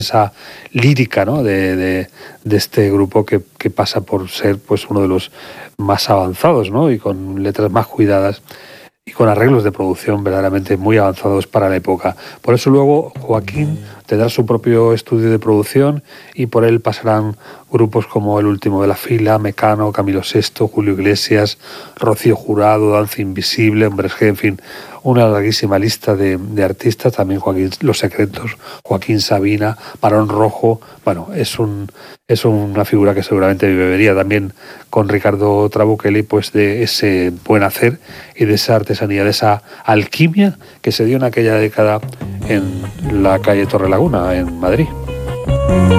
esa lírica, ¿no?, de este grupo que pasa por ser pues uno de los más avanzados, ¿no?, y con letras más cuidadas y con arreglos de producción verdaderamente muy avanzados para la época. Por eso luego Joaquín tendrá su propio estudio de producción y por él pasarán grupos como El Último de la Fila, Mecano, Camilo VI, Julio Iglesias, Rocío Jurado, Danza Invisible, Hombres G, en fin, una larguísima lista de artistas, también Joaquín Los Secretos, Joaquín Sabina, Barón Rojo. Bueno, es una figura que seguramente bebería también con Ricardo Trabucchelli, pues de ese buen hacer y de esa artesanía, de esa alquimia que se dio en aquella década en la calle Torrelaguna, en Madrid.